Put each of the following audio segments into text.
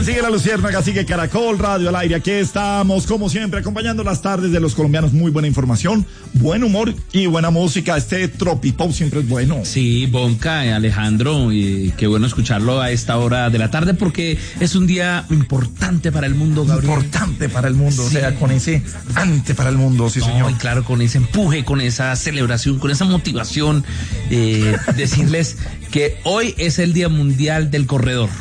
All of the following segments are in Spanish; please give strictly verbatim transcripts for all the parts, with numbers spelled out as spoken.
Sigue La Luciérnaga, sigue Caracol Radio al aire. Aquí estamos, como siempre, acompañando las tardes de los colombianos. Muy buena información, buen humor y buena música. Este tropipop siempre es bueno. Sí, Bonca, Alejandro, y qué bueno escucharlo a esta hora de la tarde porque es un día importante para el mundo, Gabriel. Importante para el mundo, Sí. o sea, con ese ante para el mundo, sí, No, señor. y claro, con ese empuje, con esa celebración, con esa motivación, eh, decirles que hoy es el Día Mundial del Corredor.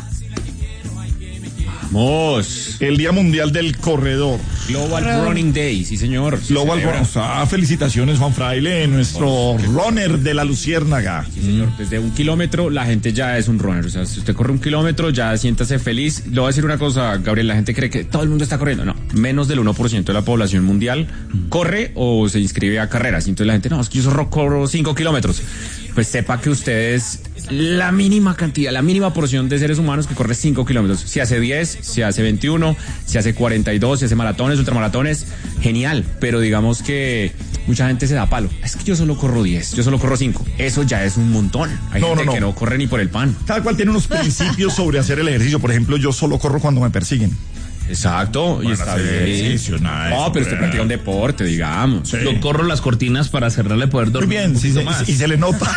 Vamos. El Día Mundial del Corredor. Global Running Day, sí señor. Se Global celebra. Running. Ah, felicitaciones, Juan Fraile, nuestro runner de La Luciérnaga. Sí, señor. Desde un kilómetro la gente ya es un runner. O sea, si usted corre un kilómetro, ya siéntase feliz. Le voy a decir una cosa, Gabriel, la gente cree que todo el mundo está corriendo. No, menos del uno por ciento de la población mundial corre o se inscribe a carreras. Y entonces la gente, no, es que yo solo corro cinco kilómetros. Pues sepa que ustedes la mínima cantidad, la mínima porción de seres humanos que corre cinco kilómetros. Si hace diez, si hace veintiuno, si hace cuarenta y dos, si hace maratones, ultramaratones, genial. Pero digamos que mucha gente se da palo. Es que yo solo corro diez, yo solo corro cinco. Eso ya es un montón. Hay No, gente no, no. que no corre ni por el pan. Cada cual tiene unos principios sobre hacer el ejercicio. Por ejemplo, yo solo corro cuando me persiguen. Exacto, y Bueno, está hacer bien. ejercicio, nada de No, eso, pero usted eh. practica un deporte, digamos. Sí. Yo corro las cortinas para cerrarle poder Muy dormir. bien, un sí, poquito se, más. y se le nota.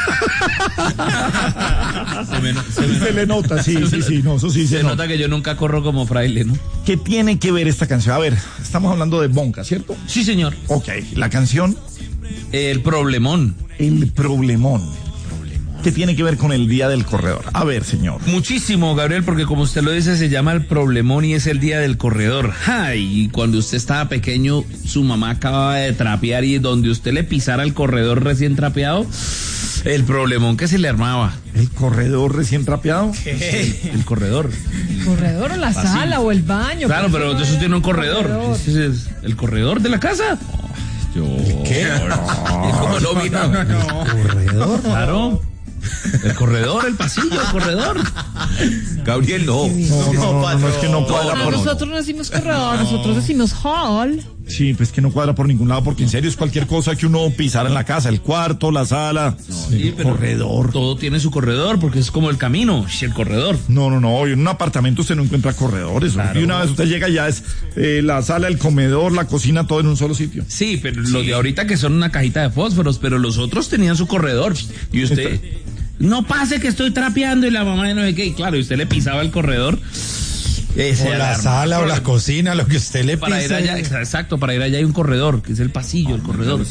Se me, se me- Se le nota, sí, sí, sí, no, eso sí se, se nota. nota que yo nunca corro como fraile, ¿no? ¿Qué tiene que ver esta canción? A ver, estamos hablando de Bonca, ¿cierto? Sí, señor. Ok, la canción El problemón. El Problemón. ¿Qué tiene que ver con el Día del Corredor? A ver, señor. Muchísimo, Gabriel, porque como usted lo dice, se llama el problemón y es el día del corredor. Ay, y cuando usted estaba pequeño, su mamá acababa de trapear y donde usted le pisara el corredor recién trapeado, el problemón que se le armaba. ¿El corredor recién trapeado? El corredor. ¿El corredor o la sala o el baño? Claro, Pues pero eso eso era tiene un corredor. corredor. Ese es el corredor de la casa. Yo. ¿Qué? ¿Cómo no vino? ¿Corredor? Claro. El corredor, el pasillo, el corredor. Gabriel, no. No, no, no, no, es que no cuadra No, por... nosotros no decimos corredor, nosotros decimos hall. Sí, pues que no cuadra por ningún lado, porque en serio es cualquier cosa que uno pisara en la casa, el cuarto, la sala, Sí, el pero corredor. todo tiene su corredor porque es como el camino, el corredor. No, no, no, en un apartamento usted no encuentra corredores. Claro. Y una vez usted llega ya es eh, la sala, el comedor, la cocina, todo en un solo sitio. Sí, pero los de ahorita que son una cajita de fósforos, pero los otros tenían su corredor. Y usted, no pase que estoy trapeando y la mamá de no sé qué. Y claro, y usted le pisaba el corredor. Ese O la alarma. sala o la cocina, lo que usted le Para ir pise. allá, exacto, para ir allá hay un corredor, que es el pasillo, el corredor.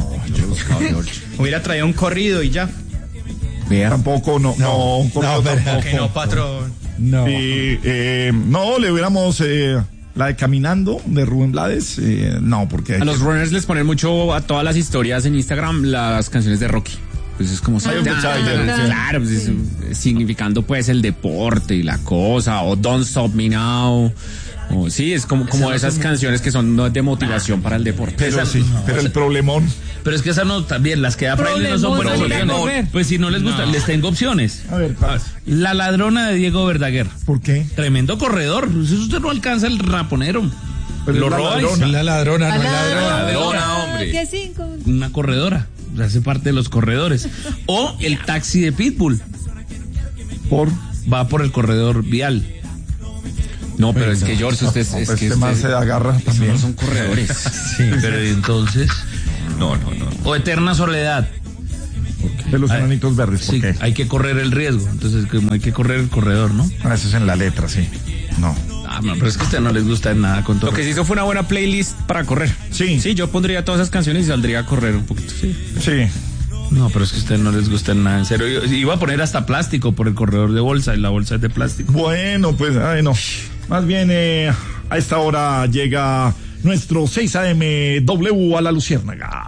Hubiera traído un corrido y ya. Vea, tampoco, no, no, un corredor no, pero- tampoco. Que no, patrón. No. Sí, eh, no, le hubiéramos eh, la de Caminando de Rubén Blades. Eh, no, porque... hay A los que- runners les ponen mucho a todas las historias en Instagram las canciones de Rocky. Pues es como... Hay un detalle, sí. Claro, pues es, eh, significando pues el deporte y la cosa, o Don't Stop Me Now. O, sí, es como, como esas canciones que son no, de motivación para el deporte. Pero Esa- sí, pero el problemón... Pero es que esas no, también, las que da fraile no son Problemón, buenas salir a opciones. correr. Pues si no les gusta, No. les tengo opciones. A ver, ¿cuál? La ladrona de Diego Verdaguer. ¿Por qué? Tremendo corredor. Eso usted no alcanza el raponero. Pero Lo es la roba y ladrona. Es la ladrona, no es ladrona. Ladrona, hombre. ¿Qué cinco? una corredora. Hace parte de los corredores. O el taxi de Pitbull. Por... Va por el corredor vial. No, pero es que George, usted es, No, es pues que este man usted- se agarra esos también. no son corredores. Sí. Pero entonces. No, no, no. O eterna soledad. De los Ay, enanitos verdes, ¿por Sí, qué? hay que correr el riesgo. Entonces, como hay que correr el corredor, ¿no? Ah, eso es en la letra, sí. No. Ah, no, pero es que a usted no les gusta nada con todo. Lo que se hizo fue una buena playlist para correr. Sí. Sí, yo pondría todas esas canciones y saldría a correr un poquito. Sí. Sí. No, pero es que a usted no les gusta nada, en serio. Yo iba a poner hasta plástico por el corredor de bolsa y la bolsa es de plástico. Bueno, pues, ay, no. Más bien, eh, a esta hora llega nuestro seis A M W a la Luciérnaga.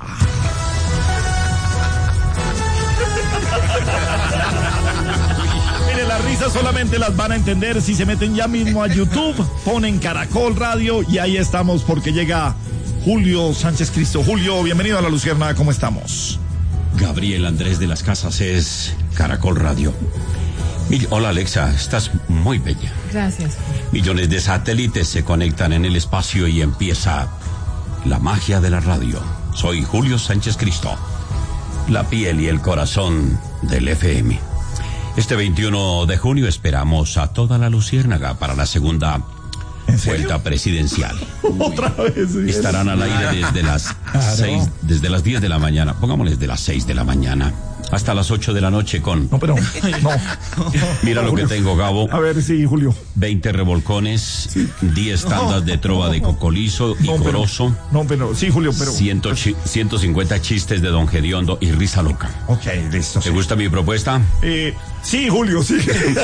Mire, las risas solamente las van a entender si se meten ya mismo a YouTube, ponen Caracol Radio y ahí estamos porque llega Julio Sánchez Cristo. Julio, bienvenido a la Luciérnaga, ¿cómo estamos? Gabriel Andrés de las Casas es Caracol Radio. Mil- Hola Alexa, estás muy bella. Gracias. Millones de satélites se conectan en el espacio y empieza la magia de la radio. Soy Julio Sánchez Cristo, la piel y el corazón del F M. Este veintiuno de junio esperamos a toda la Luciérnaga para la segunda vuelta presidencial. Otra vez. ¿Sí? Estarán al aire desde las seis, desde las diez de la mañana, pongámosles de las seis de la mañana hasta las ocho de la noche con... No, pero no. Mira no, lo Julio. que tengo, Gabo. A ver, sí, Julio. veinte revolcones, diez tandas de trova de cocolizo y No, pero- corozo, No, pero sí, Julio, pero... ciento chi- ciento cincuenta chistes de Don Gediondo y risa loca. Ok, listo. ¿Te sí. gusta mi propuesta? Eh, sí, Julio, sí.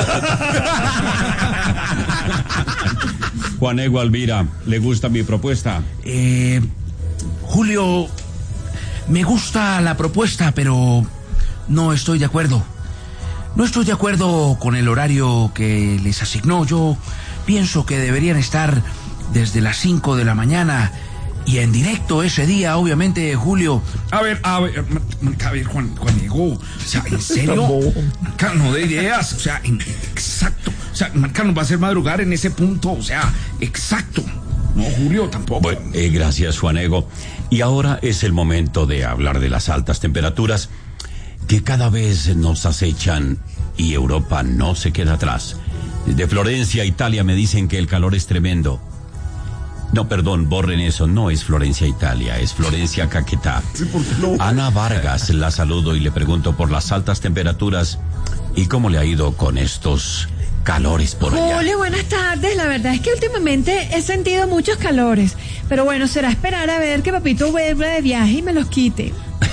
Juan Ego Alvira, ¿le gusta mi propuesta? Eh, Julio, me gusta la propuesta, pero no estoy de acuerdo. No estoy de acuerdo con el horario que les asignó. Yo pienso que deberían estar desde las cinco de la mañana y en directo ese día, obviamente, Julio. A ver, a ver, a ver, Juan, Juan Diego, o sea, ¿en serio? Marca, no de ideas, o sea, en- exacto. O sea, Marca nos va a hacer madrugar en ese punto, o sea, exacto. No, Julio, tampoco. Bueno, eh, gracias, Juan Ego. Y ahora es el momento de hablar de las altas temperaturas que cada vez nos acechan y Europa no se queda atrás. De Florencia, Italia, me dicen que el calor es tremendo. No, perdón, borren eso. No es Florencia, Italia, es Florencia, Caquetá. Ana Vargas, la saludo y le pregunto por las altas temperaturas y cómo le ha ido con estos calores por allá. Julio, buenas tardes. La verdad es que últimamente he sentido muchos calores. Pero bueno, será esperar a ver que papito vuelva de viaje y me los quite.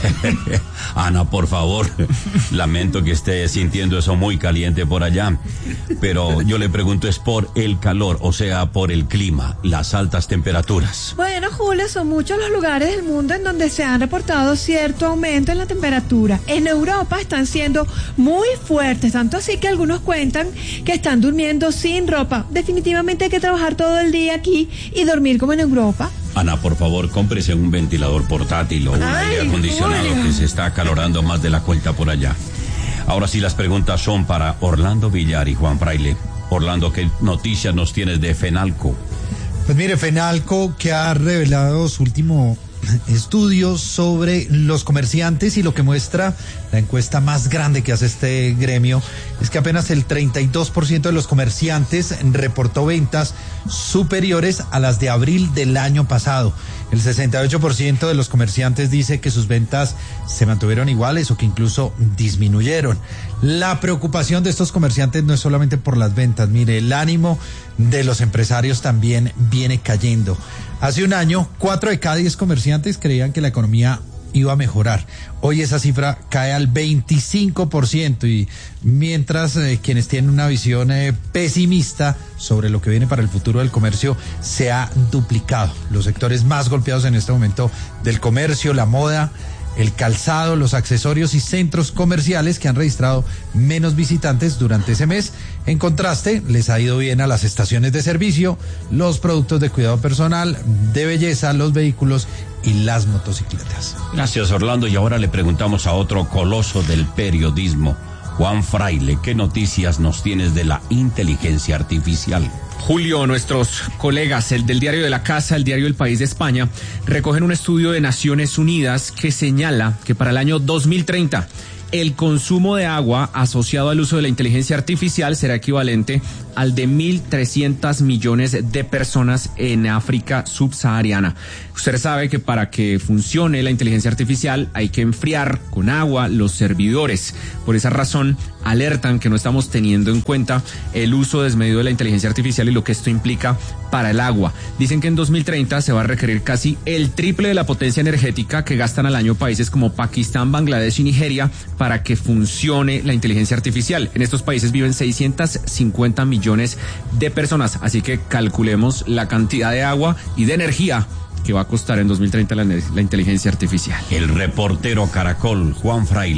Ana, por favor, lamento que esté sintiendo eso muy caliente por allá, pero yo le pregunto es por el calor, o sea, por el clima, las altas temperaturas. Bueno, Julio, son muchos los lugares del mundo en donde se han reportado cierto aumento en la temperatura. En Europa están siendo muy fuertes, tanto así que algunos cuentan que están durmiendo sin ropa. Definitivamente hay que trabajar todo el día aquí y dormir como en Europa. Ana, por favor, cómprese un ventilador portátil o un Ay, aire acondicionado Julio. que se está acalorando más de la cuenta por allá. Ahora sí, las preguntas son para Orlando Villar y Juan Fraile. Orlando, ¿qué noticias nos tienes de Fenalco? Pues mire, Fenalco, que ha revelado su último estudio sobre los comerciantes, y lo que muestra la encuesta más grande que hace este gremio es que apenas el treinta y dos por ciento de los comerciantes reportó ventas superiores a las de abril del año pasado. El sesenta y ocho por ciento de los comerciantes dice que sus ventas se mantuvieron iguales o que incluso disminuyeron. La preocupación de estos comerciantes no es solamente por las ventas, mire, el ánimo de los empresarios también viene cayendo. Hace un año, cuatro de cada diez comerciantes creían que la economía iba a mejorar. Hoy esa cifra cae al veinticinco por ciento, y mientras eh, quienes tienen una visión eh, pesimista sobre lo que viene para el futuro del comercio se ha duplicado. Los sectores más golpeados en este momento del comercio, la moda, el calzado, los accesorios y centros comerciales, que han registrado menos visitantes durante ese mes. En contraste, les ha ido bien a las estaciones de servicio, los productos de cuidado personal, de belleza, los vehículos y las motocicletas. Gracias, Orlando. Y ahora le preguntamos a otro coloso del periodismo, Juan Fraile, ¿qué noticias nos tienes de la inteligencia artificial? Julio, nuestros colegas, el del Diario de la Casa, el Diario del País de España, recogen un estudio de Naciones Unidas que señala que para el año dos mil treinta el consumo de agua asociado al uso de la inteligencia artificial será equivalente al de mil trescientos millones de personas en África subsahariana. Usted sabe que para que funcione la inteligencia artificial hay que enfriar con agua los servidores. Por esa razón, alertan que no estamos teniendo en cuenta el uso desmedido de la inteligencia artificial y lo que esto implica para el agua. Dicen que en dos mil treinta se va a requerir casi el triple de la potencia energética que gastan al año países como Pakistán, Bangladesh y Nigeria para que funcione la inteligencia artificial. En estos países viven seiscientos cincuenta millones de personas, así que calculemos la cantidad de agua y de energía que va a costar en dos mil treinta la, la inteligencia artificial. El reportero Caracol, Juan Fraile.